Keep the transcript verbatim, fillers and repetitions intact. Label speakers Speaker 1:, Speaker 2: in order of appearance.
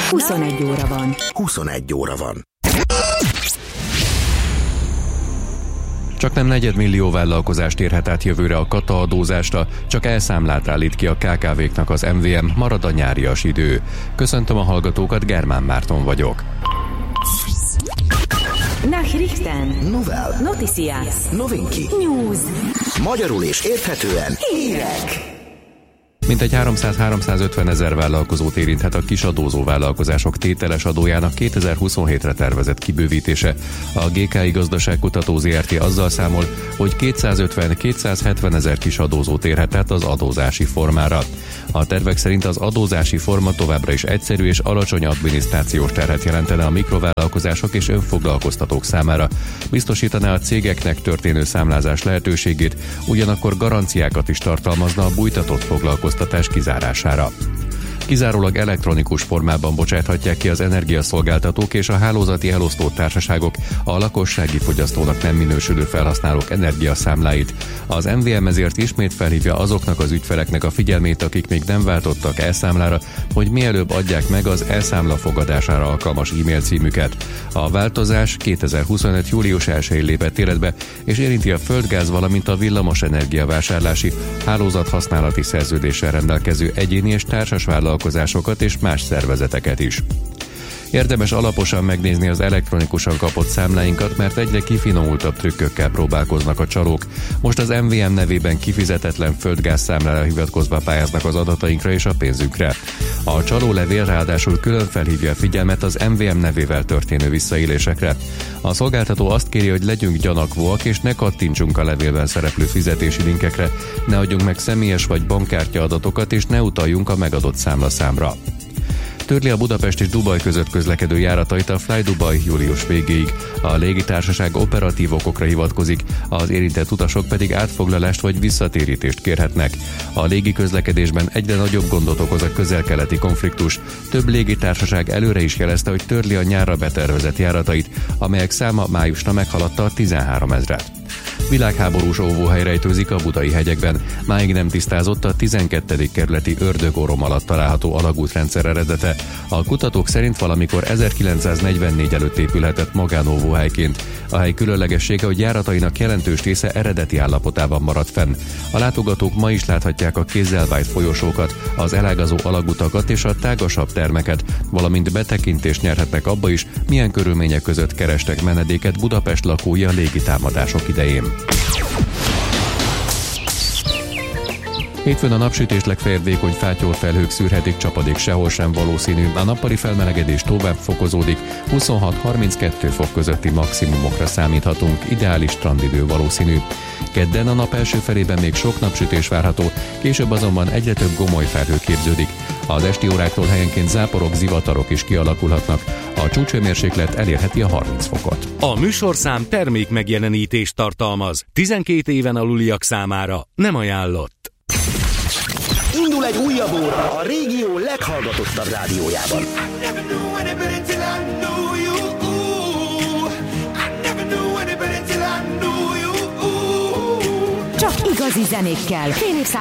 Speaker 1: huszonegy óra van.
Speaker 2: huszonegy óra van.
Speaker 3: Csak nem negyedmillió vállalkozást érhet át jövőre a kata adózásra, csak elszámlát állít ki a ká ká véknak az em vé em, marad a nyárias idő. Köszöntöm a hallgatókat, Germán Márton vagyok.
Speaker 1: Nachrichten.
Speaker 2: Novel.
Speaker 1: Noticias.
Speaker 2: Novinki.
Speaker 1: News.
Speaker 2: Magyarul és érthetően
Speaker 1: Hírek.
Speaker 3: Mintegy háromszáz-háromszázötven ezer vállalkozót érinthet a kisadózó vállalkozások tételes adójának kétezer-huszonhétre tervezett kibővítése. A gé ká i Gazdaságkutató zé er té azzal számol, hogy kétszázötven-kétszázhetven ezer kisadózót érhet át az adózási formára. A tervek szerint az adózási forma továbbra is egyszerű és alacsony adminisztrációs terhet jelentene a mikrovállalkozások és önfoglalkoztatók számára. Biztosítaná a cégeknek történő számlázás lehetőségét, ugyanakkor garanciákat is tartalmazna a bújtatott foglalkoztatás kizárására. Kizárólag elektronikus formában bocsáthatják ki az energiaszolgáltatók és a hálózati elosztó társaságok a lakossági fogyasztónak nem minősülő felhasználók energiaszámláit. Az em vé em ezért ismét felhívja azoknak az ügyfeleknek a figyelmét, akik még nem váltottak elszámlára, hogy mielőbb adják meg az elszámla fogadására alkalmas e-mail címüket. A változás kétezer-huszonöt július elsején lépett életbe, és érinti a földgáz, valamint a villamos energiavásárlási hálózathasználati szerződéssel rendelkező egyéni és társas vállalkozásokat és más szervezeteket is. Érdemes alaposan megnézni az elektronikusan kapott számláinkat, mert egyre kifinomultabb trükkökkel próbálkoznak a csalók. Most az em vé em nevében kifizetetlen földgázszámlára hivatkozva pályáznak az adatainkra és a pénzünkre. A csalólevél ráadásul külön felhívja a figyelmet az em vé em nevével történő visszaélésekre. A szolgáltató azt kéri, hogy legyünk gyanakvóak és ne kattintsunk a levélben szereplő fizetési linkekre, ne adjunk meg személyes vagy bankkártya adatokat és ne utaljunk a megadott számlaszámra. Törli a Budapest és Dubaj között közlekedő járatait a Fly Dubai július végéig. A légitársaság operatív okokra hivatkozik, az érintett utasok pedig átfoglalást vagy visszatérítést kérhetnek. A légiközlekedésben egyre nagyobb gondot okoz a közel-keleti konfliktus. Több légitársaság előre is jelezte, hogy törli a nyárra betervezett járatait, amelyek száma májusra meghaladta a tizenhárom ezret. Világháborús óvóhely rejtőzik a Budai hegyekben. Máig nem tisztázott a tizenkettedik kerületi Ördög-orom alatt található alagútrendszer eredete. A kutatók szerint valamikor ezerkilencszáznegyvennégy előtt épülhetett magánóvóhelyként. A hely különlegessége, hogy járatainak jelentős része eredeti állapotában maradt fenn. A látogatók ma is láthatják a kézzel vájt folyosókat, az elágazó alagutakat és a tágasabb termeket, valamint betekintést nyerhetnek abba is, milyen körülmények között kerestek menedéket Budapest lakói a légitámadások idején. Hétfőn a napsütés legfeljebb vékony fátyolfelhők szűrhetik, csapadék sehol sem valószínű, a nappali felmelegedés tovább fokozódik, huszonhat-harminckettő fok közötti maximumokra számíthatunk, ideális strandidő valószínű. Kedden a nap első felében még sok napsütés várható, később azonban egyre több gomoly felhő képződik. Az esti óráktól helyenként záporok, zivatarok is kialakulhatnak, a csúcshőmérséklet elérheti a harminc fokot.
Speaker 4: A műsorszám termék megjelenítést tartalmaz, tizenkét éven aluliak számára nem ajánlott.
Speaker 2: Indul egy újabb óra a régió leghallgatottabb rádiójában.
Speaker 1: Csak igazi zenékkel. Fél